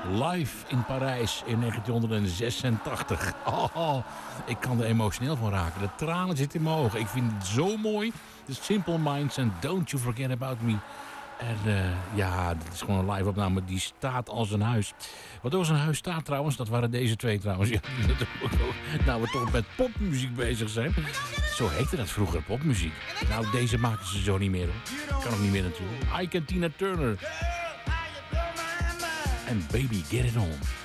Live in Parijs in 1986. Ik kan er emotioneel van raken. De tranen zitten in mijn ogen. Ik vind het zo mooi. The Simple Minds en Don't You Forget About Me. En ja, dat is gewoon een live opname. Die staat als een huis. Wat als een huis staat trouwens, dat waren deze twee trouwens. Ja, nou, we toch met popmuziek bezig zijn. Zo heette dat vroeger, popmuziek. Nou, deze maken ze zo niet meer hoor. Kan ook niet meer natuurlijk. Ike en Tina Turner. En Baby Get It On.